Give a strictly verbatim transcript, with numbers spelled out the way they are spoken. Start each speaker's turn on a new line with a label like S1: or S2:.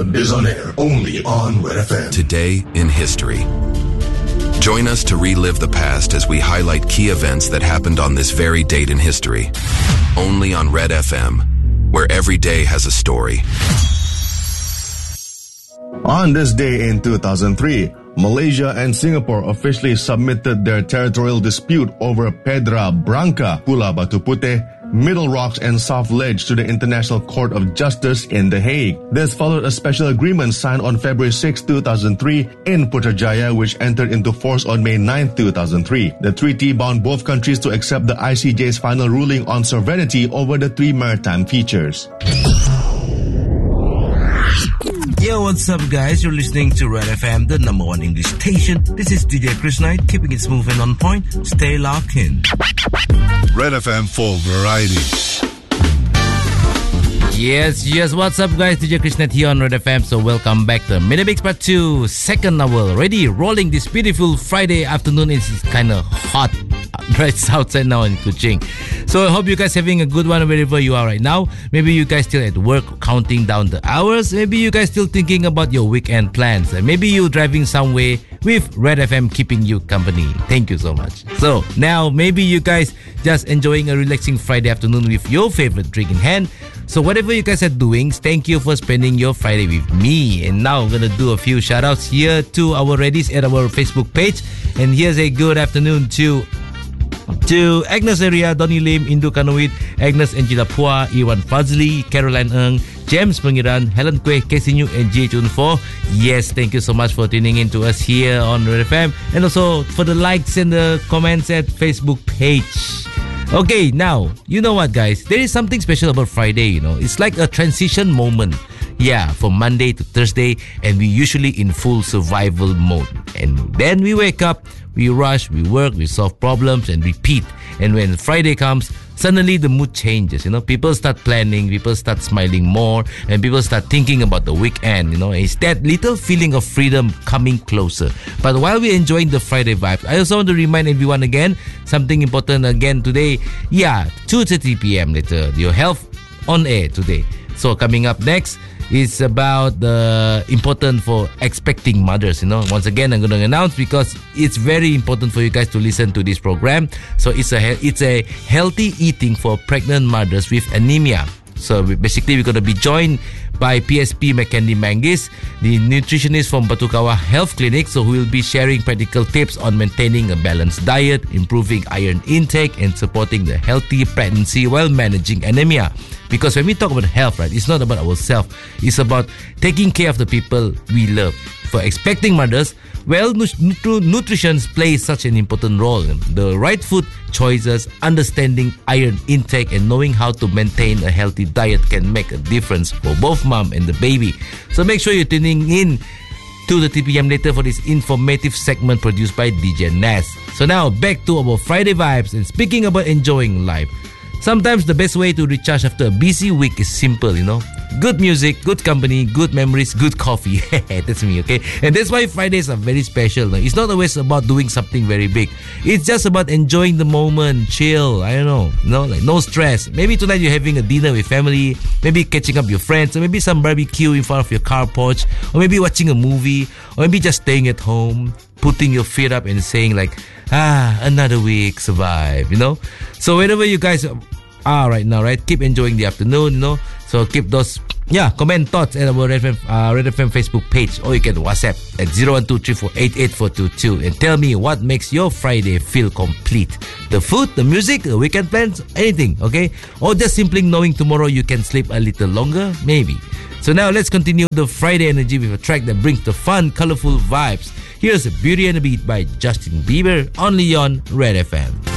S1: FM is on air only on Red F M.
S2: Today in history. Join us to relive the past as we highlight key events that happened on this very date in history. Only on Red F M, where every day has a story.
S3: On this day in two thousand three, Malaysia and Singapore officially submitted their territorial dispute over Pedra Branca, Pulau Batu Putih, Middle Rocks and Soft Ledge to the International Court of Justice in The Hague. This followed a special agreement signed on February sixth, two thousand three in Putrajaya, which entered into force on May ninth, two thousand three. The treaty bound both countries to accept the I C J's final ruling on sovereignty over the three maritime features.
S4: Yo, what's up guys? You're listening to Red F M, the number one English station. This is D J Chris Knight, keeping it smooth and on point. Stay locked in.
S5: Red F M for variety.
S6: Yes, yes, what's up guys? D J Chris Knight here on Red F M. So welcome back to Mini Mix Part two, second hour. Already rolling this beautiful Friday afternoon. It's kind of hot right outside now in Kuching. So I hope you guys having a good one wherever you are right now. Maybe you guys still at work counting down the hours. Maybe you guys still thinking about your weekend plans. Maybe you driving somewhere with Red F M keeping you company. Thank you so much. So now maybe you guys just enjoying a relaxing Friday afternoon with your favorite drink in hand. So whatever you guys are doing, thank you for spending your Friday with me. And now I'm going to do a few shout outs here to our Reddies at our Facebook page. And here's a good afternoon to To Agnes Area, Donny Lim, Indu Kanuit, Agnes Angela Pua, Iwan Fazli, Caroline Ng, James Pengiran, Helen Kwe, Casey New, and G H one four. Yes, thank you so much for tuning in to us here on Red F M, and also for the likes and the comments at Facebook page. Okay, now, you know what guys, there is something special about Friday, you know, it's like a transition moment. Yeah, from Monday to Thursday, and we usually in full survival mode. And then we wake up, we rush, we work, we solve problems, and repeat. And when Friday comes, suddenly the mood changes, you know. People start planning, people start smiling more, and people start thinking about the weekend, you know. It's that little feeling of freedom coming closer. But while we're enjoying the Friday vibes, I also want to remind everyone again, something important again today. Yeah, two thirty p.m. later, your health on air today. So coming up next, it's about the important for expecting mothers, you know. Once again, I'm going to announce because it's very important for you guys to listen to this program. So it's a it's a healthy eating for pregnant mothers with anemia. So basically, we're going to be joined by P S P Mackendy Mangis, the nutritionist from Batukawa Health Clinic, so who will be sharing practical tips on maintaining a balanced diet, improving iron intake, and supporting the healthy pregnancy while managing anemia. Because when we talk about health, right, it's not about ourselves. It's about taking care of the people we love. For expecting mothers, well, nutri- nutrition plays such an important role. The right food choices, understanding iron intake, and knowing how to maintain a healthy diet can make a difference for both mom and the baby. So make sure you're tuning in two thirty p.m. later for this informative segment produced by D J Nas. So now, back to our Friday vibes. And speaking about enjoying life, sometimes the best way to recharge after a busy week is simple, you know. Good music, good company, good memories, good coffee. That's me, okay? And that's why Fridays are very special. It's not always about doing something very big. It's just about enjoying the moment, chill, I don't know, you know, like no stress. Maybe tonight you're having a dinner with family, maybe catching up your friends, or maybe some barbecue in front of your car porch, or maybe watching a movie, or maybe just staying at home, putting your feet up and saying like, ah, another week, survive, you know? So wherever you guys are right now, right, keep enjoying the afternoon, you know? So keep those, yeah, comment thoughts at our Red F M, uh, Red F M Facebook page, or you can WhatsApp at zero one two three four eight eight four two two and tell me what makes your Friday feel complete. The food, the music, the weekend plans, anything, okay? Or just simply knowing tomorrow you can sleep a little longer, maybe. So now let's continue the Friday energy with a track that brings the fun, colorful vibes. Here's Beauty and the Beat by Justin Bieber, only on Red F M.